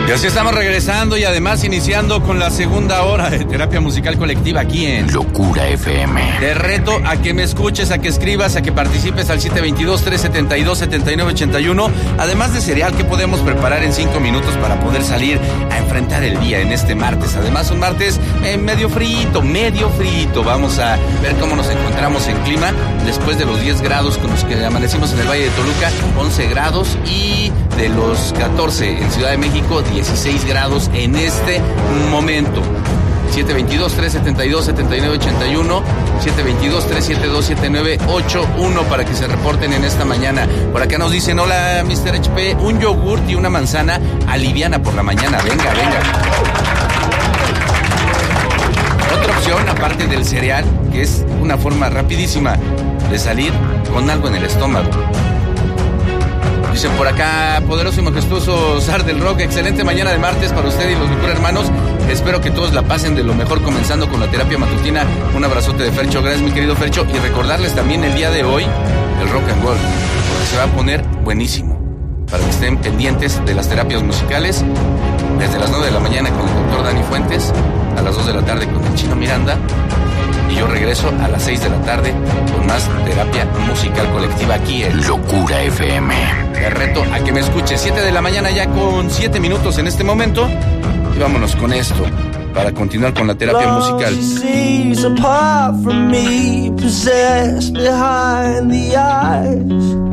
Y así estamos regresando y además iniciando con la segunda hora de terapia musical colectiva aquí en Locura FM. Te reto a que me escuches, a que escribas, a que participes al 722-372-7981. Además de cereal, ¿qué podemos preparar en 5 minutos para poder salir a enfrentar el día en este martes? Además, un martes medio frito. Vamos a ver cómo nos encontramos en clima después de los 10 grados con los que amanecimos en el Valle de Toluca, 11 grados, y de los 14 en Ciudad de México, 16 grados en este momento. 722-372-7981, 722-372-7981 para que se reporten en esta mañana. Por acá nos dicen, hola Mr. HP, un yogurt y una manzana aliviana por la mañana. Venga. Otra opción, aparte del cereal, que es una forma rapidísima de salir con algo en el estómago. Dicen por acá, poderoso y majestuoso zar del rock, excelente mañana de martes para usted y los Locura Hermanos. Espero que todos la pasen de lo mejor, comenzando con la terapia matutina. Un abrazote de Fercho, gracias mi querido Fercho. Y recordarles también el día de hoy, el rock and roll, porque se va a poner buenísimo. Para que estén pendientes de las terapias musicales, desde las 9 de la mañana con el doctor Dani Fuentes, a las 2 de la tarde con el Chino Miranda, y yo regreso a las 6 de la tarde con más terapia musical colectiva aquí en Locura FM. Te reto a que me escuches. 7 de la mañana ya con 7 minutos en este momento, y vámonos con esto para continuar con la terapia musical. Apart from me, possessed behind the eyes.